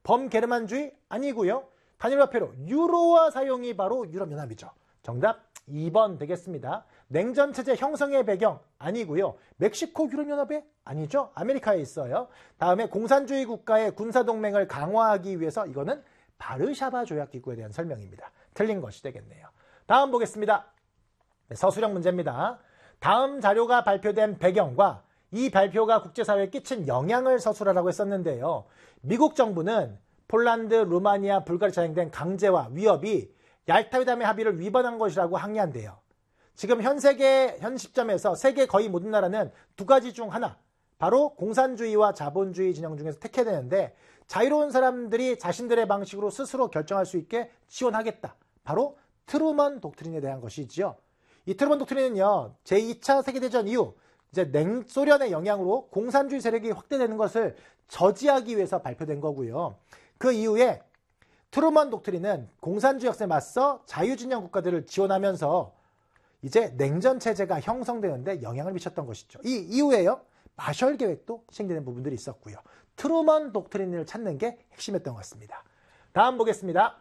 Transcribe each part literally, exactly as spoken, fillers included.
범게르만주의? 아니고요. 단일화폐로 유로화 사용이 바로 유럽연합이죠. 정답 이 번 되겠습니다. 냉전체제 형성의 배경? 아니고요. 멕시코 유럽연합에? 아니죠. 아메리카에 있어요. 다음에 공산주의 국가의 군사동맹을 강화하기 위해서 이거는 바르샤바 조약기구에 대한 설명입니다. 틀린 것이 되겠네요. 다음 보겠습니다. 네, 서술형 문제입니다. 다음 자료가 발표된 배경과 이 발표가 국제사회에 끼친 영향을 서술하라고 했었는데요. 미국 정부는 폴란드, 루마니아, 불가리아 자행된 강제와 위협이 얄타회담의 합의를 위반한 것이라고 항의한대요. 지금 현 세계, 현 시점에서 세계 거의 모든 나라는 두 가지 중 하나, 바로 공산주의와 자본주의 진영 중에서 택해야 되는데 자유로운 사람들이 자신들의 방식으로 스스로 결정할 수 있게 지원하겠다. 바로 트루먼 독트린에 대한 것이지요. 이 트루먼 독트린은요, 제이 차 세계대전 이후 이제 냉소련의 영향으로 공산주의 세력이 확대되는 것을 저지하기 위해서 발표된 거고요. 그 이후에 트루먼 독트린은 공산주의 역사에 맞서 자유진영 국가들을 지원하면서 이제 냉전 체제가 형성되는데 영향을 미쳤던 것이죠. 이 이후에요, 마셜 계획도 시행되는 부분들이 있었고요. 트루먼 독트린을 찾는 게 핵심이었던 것 같습니다. 다음 보겠습니다.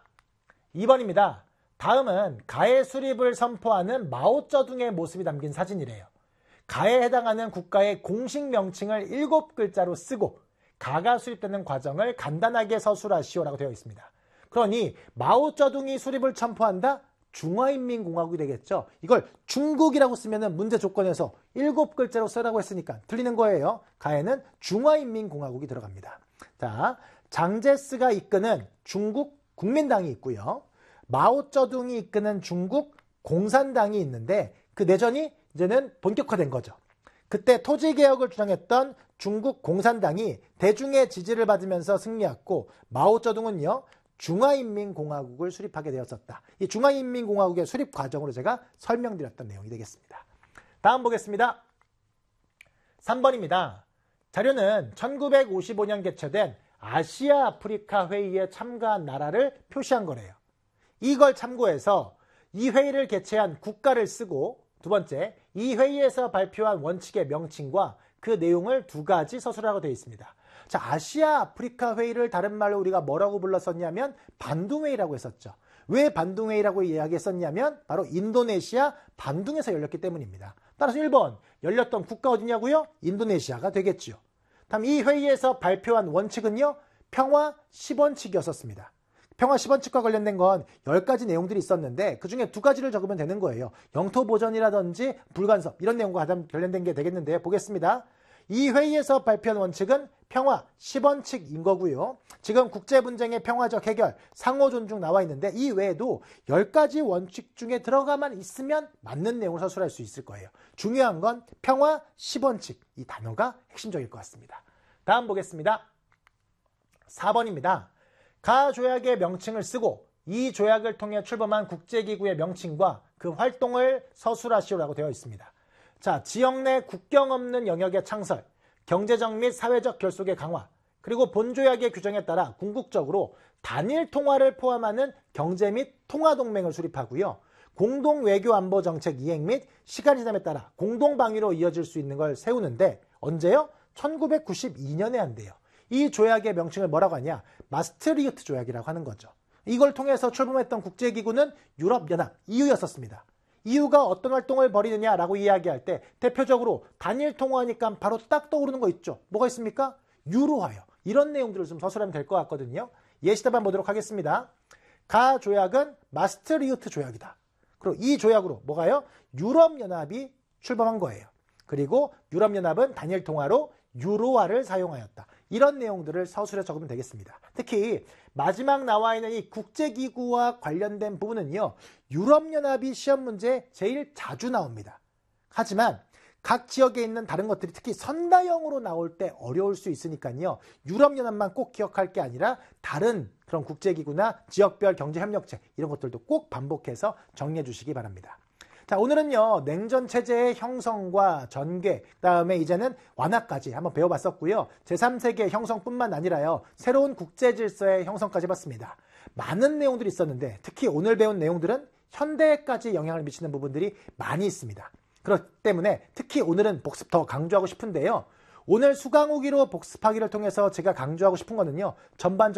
이 번입니다. 다음은 가해 수립을 선포하는 마오쩌둥의 모습이 담긴 사진이래요. 가해에 해당하는 국가의 공식 명칭을 일곱 글자로 쓰고 가가 수립되는 과정을 간단하게 서술하시오라고 되어 있습니다. 그러니 마오쩌둥이 수립을 선포한다? 중화인민공화국이 되겠죠. 이걸 중국이라고 쓰면 문제 조건에서 일곱 글자로 쓰라고 했으니까 틀리는 거예요. 가에는 중화인민공화국이 들어갑니다. 자, 장제스가 이끄는 중국 국민당이 있고요. 마오쩌둥이 이끄는 중국 공산당이 있는데 그 내전이 이제는 본격화된 거죠. 그때 토지개혁을 주장했던 중국 공산당이 대중의 지지를 받으면서 승리했고 마오쩌둥은요, 중화인민공화국을 수립하게 되었었다. 이 중화인민공화국의 수립 과정으로 제가 설명드렸던 내용이 되겠습니다. 다음 보겠습니다. 삼 번입니다. 자료는 천구백오십오 년 개최된 아시아 아프리카 회의에 참가한 나라를 표시한 거래요. 이걸 참고해서 이 회의를 개최한 국가를 쓰고 두 번째, 이 회의에서 발표한 원칙의 명칭과 그 내용을 두 가지 서술하고 되어 있습니다. 자, 아시아 아프리카 회의를 다른 말로 우리가 뭐라고 불렀었냐면 반둥회의라고 했었죠. 왜 반둥회의라고 이야기했었냐면 바로 인도네시아 반둥에서 열렸기 때문입니다. 따라서 일 번, 열렸던 국가 어디냐고요? 인도네시아가 되겠죠. 다음 이 회의에서 발표한 원칙은요, 평화 십 원칙이었었습니다. 평화 십 원칙과 관련된 건 열 가지 내용들이 있었는데 그중에 두 가지를 적으면 되는 거예요. 영토 보전이라든지 불간섭 이런 내용과 가장 관련된 게 되겠는데 보겠습니다. 이 회의에서 발표한 원칙은 평화 십 원칙인 거고요. 지금 국제분쟁의 평화적 해결, 상호 존중 나와 있는데 이 외에도 열 가지 원칙 중에 들어가만 있으면 맞는 내용을 서술할 수 있을 거예요. 중요한 건 평화 십 원칙, 이 단어가 핵심적일 것 같습니다. 다음 보겠습니다. 사 번입니다. 가 조약의 명칭을 쓰고 이 조약을 통해 출범한 국제기구의 명칭과 그 활동을 서술하시오라고 되어 있습니다. 자, 지역 내 국경 없는 영역의 창설, 경제적 및 사회적 결속의 강화, 그리고 본조약의 규정에 따라 궁극적으로 단일 통화를 포함하는 경제 및 통화동맹을 수립하고요. 공동 외교 안보 정책 이행 및 시간 지남에 따라 공동 방위로 이어질 수 있는 걸 세우는데 언제요? 천구백구십이 년에 한대요. 이 조약의 명칭을 뭐라고 하냐? 마스트리흐트 조약이라고 하는 거죠. 이걸 통해서 출범했던 국제기구는 유럽연합, 이유였었습니다. 이유가 어떤 활동을 벌이느냐라고 이야기할 때 대표적으로 단일 통화하니까 바로 딱 떠오르는 거 있죠. 뭐가 있습니까? 유로화요. 이런 내용들을 좀 서술하면 될 것 같거든요. 예시답안 보도록 하겠습니다. 가 조약은 마스트리흐트 조약이다. 그리고 이 조약으로 뭐가요? 유럽연합이 출범한 거예요. 그리고 유럽연합은 단일 통화로 유로화를 사용하였다. 이런 내용들을 서술에 적으면 되겠습니다. 특히 마지막 나와 있는 이 국제기구와 관련된 부분은요, 유럽연합이 시험 문제에 제일 자주 나옵니다. 하지만 각 지역에 있는 다른 것들이 특히 선다형으로 나올 때 어려울 수 있으니까요, 유럽연합만 꼭 기억할 게 아니라 다른 그런 국제기구나 지역별 경제협력체 이런 것들도 꼭 반복해서 정리해 주시기 바랍니다. 자, 오늘은요, 냉전체제의 형성과 전개, 그 다음에 이제는 완화까지 한번 배워봤었고요. 제삼 세계 형성뿐만 아니라요, 새로운 국제질서의 형성까지 봤습니다. 많은 내용들이 있었는데 특히 오늘 배운 내용들은 현대까지 영향을 미치는 부분들이 많이 있습니다. 그렇기 때문에 특히 오늘은 복습 더 강조하고 싶은데요. 오늘 수강후기로 복습하기를 통해서 제가 강조하고 싶은 거는요, 전반적으로